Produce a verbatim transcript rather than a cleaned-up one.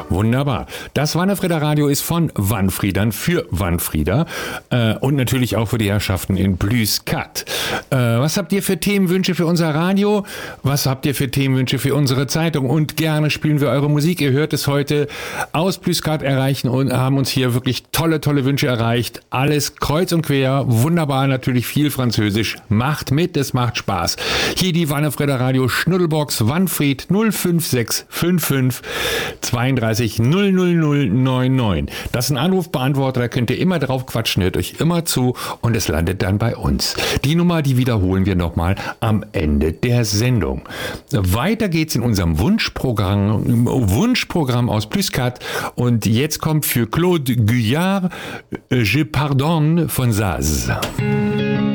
Wunderbar. Das Wannefrieder Radio ist von Wanfriedern für Wanfrieder äh, und natürlich auch für die Herrschaften in Blüskat. Äh, was habt ihr für Themenwünsche für unser Radio? Was habt ihr für Themenwünsche für unsere Zeitung? Und gerne spielen wir eure Musik. Ihr hört es heute aus Blüskat erreichen und haben uns hier wirklich tolle, tolle Wünsche erreicht. Alles kreuz und quer. Wunderbar, natürlich viel Französisch. Macht mit, es macht Spaß. Hier die Wannefrieder Radio Schnuddelbox Wanfried null fünf sechs fünf fünf zweiunddreißig null null null neun neun. Das ist ein Anrufbeantworter, da könnt ihr immer drauf quatschen, hört euch immer zu und es landet dann bei uns. Die Nummer, die wiederholen wir nochmal am Ende der Sendung. Weiter geht's in unserem Wunschprogramm, Wunschprogramm aus Blüskat und jetzt kommt für Claude Guyard Je Pardonne von Saz.